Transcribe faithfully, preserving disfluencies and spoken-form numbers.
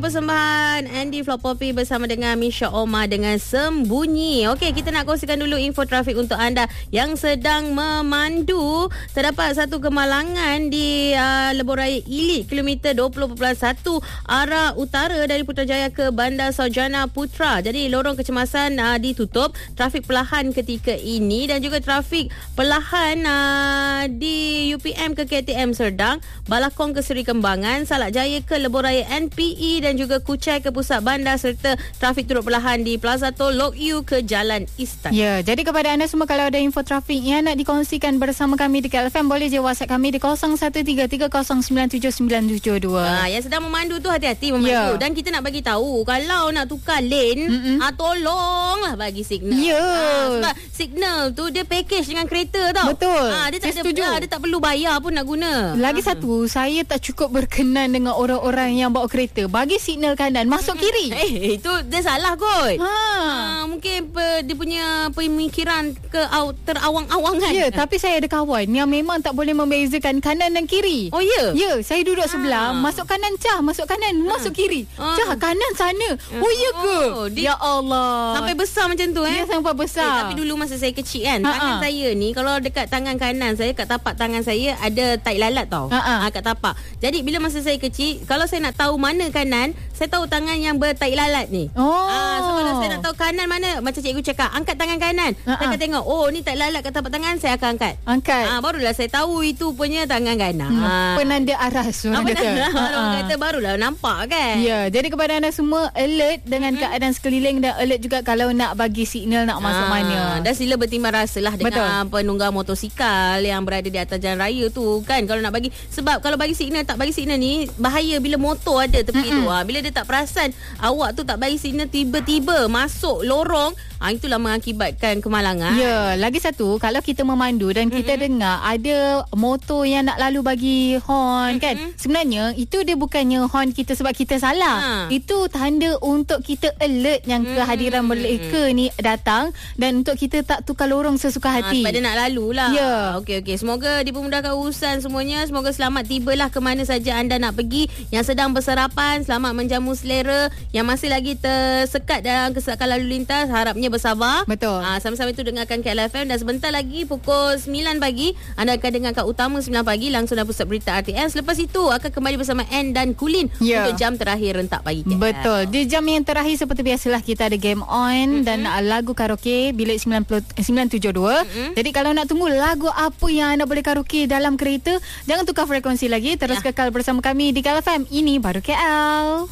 persembahan Andy Flopopi bersama dengan Misha Omar dengan Sembunyi. Okey, kita nak kongsikan dulu info trafik untuk anda yang sedang memandu. Terdapat satu kemalangan di uh, Lebuh Raya Ilit kilometer dua puluh perpuluhan satu arah utara dari Putrajaya ke Bandar Sarjana Putra. Jadi lorong kecemasan uh, ditutup, trafik perlahan ketika ini, dan juga trafik perlahan uh, di U P M ke K T M Serdang, Balakong ke Seri Kembangan, Salak Jaya ke Lebuh Raya N P E dan juga Kuchai ke Pusat Bandar, serta trafik turut perlahan di Plaza Tol Lok Yu ke Jalan Istan. Ya, jadi kepada anda semua, kalau ada info trafik yang nak dikongsikan bersama kami di K L F M, boleh je WhatsApp kami di kosong satu tiga tiga kosong sembilan tujuh sembilan tujuh dua. Ha, yang sedang memandu tu hati-hati memandu. Ya. Dan kita nak bagi tahu, kalau nak tukar lane, ha, tolonglah bagi signal. Ya. Ha, sebab signal tu dia package dengan kereta tau. Betul. Ha, dia tak Saya ada, setuju. dia tak perlu bayar pun nak guna. Lagi ha. satu, saya tak cukup berkenan dengan orang-orang yang bawa kereta bagi signal kanan masuk kiri. Eh, itu dia salah kot. Ha. Ha, mungkin pe, dia punya pemikiran ke aw, terawang-awangan. Ya, tapi saya ada kawan yang memang tak boleh membezakan kanan dan kiri. Oh ya? Ya, saya duduk ha. sebelah, masuk kanan cah, masuk kanan, ha. masuk kiri. Ha. Cah kanan sana. Ha. Oh ya ke? Oh, dia, ya Allah. Sampai besar macam tu eh. Dia sampai besar. Eh, tapi dulu masa saya kecil kan, Ha-ha. tangan saya ni kalau dekat tangan kanan saya, kat tapak tangan saya ada tai lalat tau. Ha-ha. Ha, kat tapak. Jadi bila masa saya kecil, kalau saya nak tahu mana kanan, saya tahu tangan yang bertai lalat ni. Oh. Ha, so kalau saya nak tahu kanan mana, macam cikgu cakap, angkat tangan kanan. Ha-ha. Saya akan tengok, oh ni tai lalat kat tapak tangan, saya akan angkat. Angkat. Ha, barulah saya tahu itu punya tangan kanan. Hmm. Ha. Penanda aras orang Ha, kata. orang kata barulah nampak kan. Ya, jadi kepada anda semua, alert dengan hmm. keadaan sekeliling, dan alert juga kalau nak bagi signal nak masuk ha, mana. Dan sila bertimbang rasalah dengan Betul. penunggang motosikal yang berada di atas jalan raya tu kan. Kalau nak bagi, sebab kalau bagi signal, tak bagi signal ni bahaya bila motor ada tepi mm-hmm. tu. Ha, bila dia tak perasan awak tu tak bagi signal, tiba-tiba masuk lorong, ha, itulah mengakibatkan kemalangan. Ya, lagi satu, kalau kita memandu dan kita mm-hmm. dengar ada motor yang nak lalu bagi horn mm-hmm. kan, sebenarnya itu dia bukannya horn kita sebab kita salah. Ha. Itu tanda untuk kita alert yang mm-hmm. kehadiran mereka ni datang, dan untuk kita tak tukar lorong sesuka hati. Ha, sebab dia nak lalu lah. Ya. Okey, okey. Semoga dipermudahkan urusan semuanya. Semoga selamat tibalah ke mana saja anda nak pergi. Yang sedang bersarapan, selamat menjamu selera. Yang masih lagi tersekat dalam kesesakan lalu lintas, harapnya bersabar. Betul. Ha, sama-sama itu dengarkan K L F M. Dan sebentar lagi pukul sembilan pagi, anda akan dengarkan Utama sembilan pagi langsung dari Pusat Berita R T M. Selepas itu akan kembali bersama Ann dan Kulin ya. Untuk jam terakhir Rentak Pagi K L. Betul. Di jam yang terakhir seperti biasalah kita ada game on mm-hmm. dan uh, lagu karaoke bilik sembilan puluh, sembilan tujuh dua. Mm-hmm. Jadi kalau nak tunggu lagu apa yang anda boleh karaoke dalam kereta, jangan tukar frekuensi lagi. Terus ya. Kekal bersama kami di K L F M. Ini baru K L.